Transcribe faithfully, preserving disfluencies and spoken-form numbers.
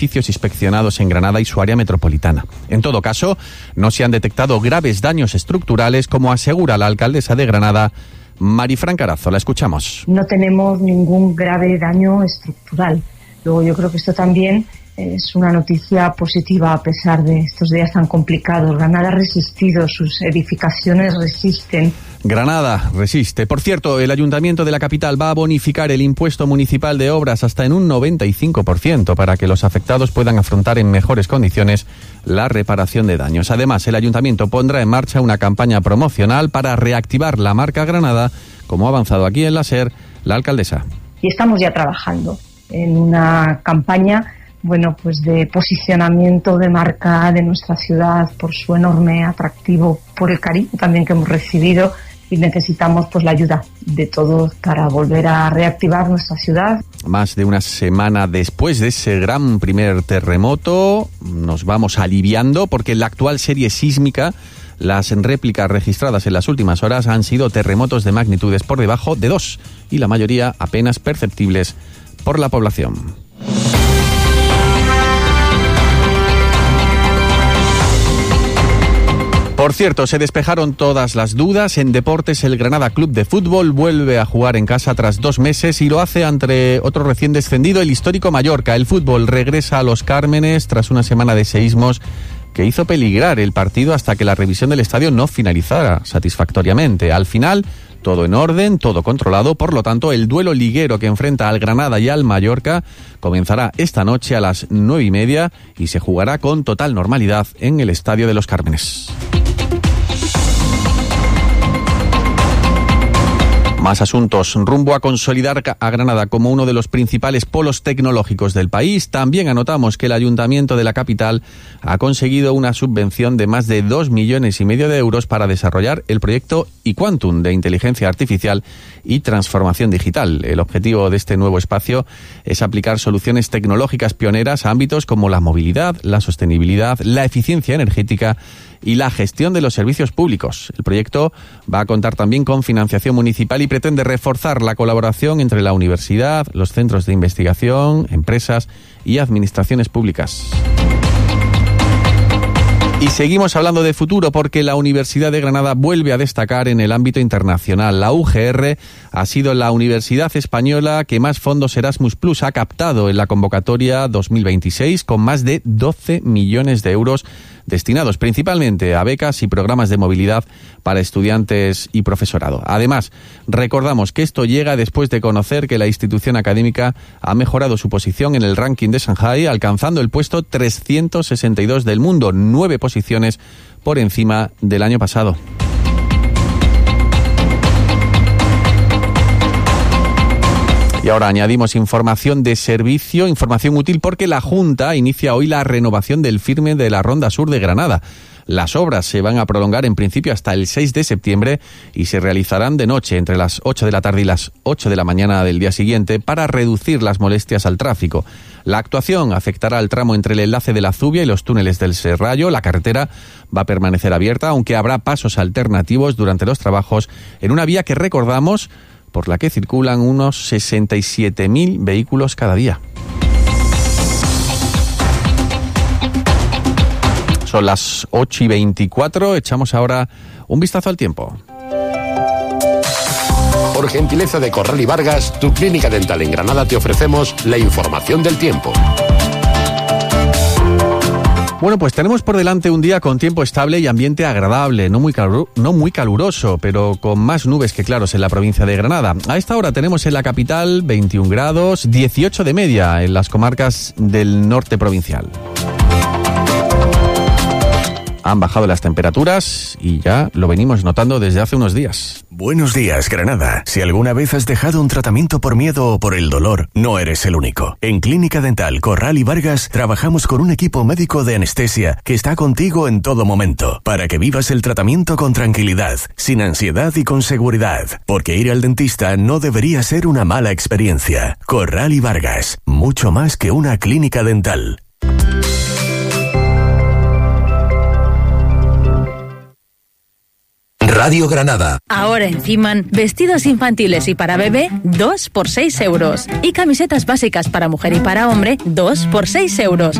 edificios inspeccionados en Granada y su área metropolitana. En todo caso, no se han detectado graves daños estructurales, como asegura la alcaldesa de Granada, Marifran Carazo. La escuchamos. No tenemos ningún grave daño estructural. Luego yo creo que esto también es una noticia positiva a pesar de estos días tan complicados. Granada ha resistido, sus edificaciones resisten. Granada resiste. Por cierto, el Ayuntamiento de la capital va a bonificar el impuesto municipal de obras hasta en un noventa y cinco por ciento para que los afectados puedan afrontar en mejores condiciones la reparación de daños. Además, el Ayuntamiento pondrá en marcha una campaña promocional para reactivar la marca Granada, como ha avanzado aquí en la SER la alcaldesa. Y estamos ya trabajando en una campaña bueno, pues de posicionamiento de marca de nuestra ciudad por su enorme atractivo, por el cariño también que hemos recibido, y necesitamos pues la ayuda de todos para volver a reactivar nuestra ciudad. Más de una semana después de ese gran primer terremoto, nos vamos aliviando porque en la actual serie sísmica, las réplicas registradas en las últimas horas han sido terremotos de magnitudes por debajo de dos y la mayoría apenas perceptibles por la población. Por cierto, se despejaron todas las dudas. En deportes, el Granada Club de Fútbol vuelve a jugar en casa tras dos meses y lo hace ante otro recién descendido, el histórico Mallorca. El fútbol regresa a Los Cármenes tras una semana de seísmos que hizo peligrar el partido hasta que la revisión del estadio no finalizara satisfactoriamente. Al final, todo en orden, todo controlado. Por lo tanto, el duelo liguero que enfrenta al Granada y al Mallorca comenzará esta noche a las nueve y media y se jugará con total normalidad en el Estadio de Los Cármenes. Más asuntos. Rumbo a consolidar a Granada como uno de los principales polos tecnológicos del país. También anotamos que el Ayuntamiento de la capital ha conseguido una subvención de más de dos millones y medio de euros para desarrollar el proyecto iQuantum de inteligencia artificial y transformación digital. El objetivo de este nuevo espacio es aplicar soluciones tecnológicas pioneras a ámbitos como la movilidad, la sostenibilidad, la eficiencia energética y la gestión de los servicios públicos. El proyecto va a contar también con financiación municipal y pretende reforzar la colaboración entre la universidad, los centros de investigación, empresas y administraciones públicas. Y seguimos hablando de futuro porque la Universidad de Granada vuelve a destacar en el ámbito internacional. La U G R ha sido la universidad española que más fondos Erasmus Plus ha captado en la convocatoria dos mil veintiséis, con más de doce millones de euros destinados principalmente a becas y programas de movilidad para estudiantes y profesorado. Además, recordamos que esto llega después de conocer que la institución académica ha mejorado su posición en el ranking de Shanghái, alcanzando el puesto trescientos sesenta y dos del mundo, nueve posiciones por encima del año pasado. Y ahora añadimos información de servicio, información útil, porque la Junta inicia hoy la renovación del firme de la Ronda Sur de Granada. Las obras se van a prolongar en principio hasta el seis de septiembre y se realizarán de noche entre las ocho de la tarde y las ocho de la mañana del día siguiente para reducir las molestias al tráfico. La actuación afectará al tramo entre el enlace de la Zubia y los túneles del Serrallo. La carretera va a permanecer abierta, aunque habrá pasos alternativos durante los trabajos en una vía que, recordamos, por la que circulan unos sesenta y siete mil vehículos cada día. Son las ocho y veinticuatro, echamos ahora un vistazo al tiempo. Por gentileza de Corral y Vargas, tu clínica dental en Granada, te ofrecemos la información del tiempo. Bueno, pues tenemos por delante un día con tiempo estable y ambiente agradable, no muy, calu- no muy caluroso, pero con más nubes que claros en la provincia de Granada. A esta hora tenemos en la capital veintiún grados, dieciocho de media en las comarcas del norte provincial. Han bajado las temperaturas y ya lo venimos notando desde hace unos días. Buenos días, Granada. Si alguna vez has dejado un tratamiento por miedo o por el dolor, no eres el único. En Clínica Dental Corral y Vargas trabajamos con un equipo médico de anestesia que está contigo en todo momento, para que vivas el tratamiento con tranquilidad, sin ansiedad y con seguridad. Porque ir al dentista no debería ser una mala experiencia. Corral y Vargas, mucho más que una clínica dental. Radio Granada. Ahora en Ciman, vestidos infantiles y para bebé, dos por seis euros. Y camisetas básicas para mujer y para hombre, dos por seis euros.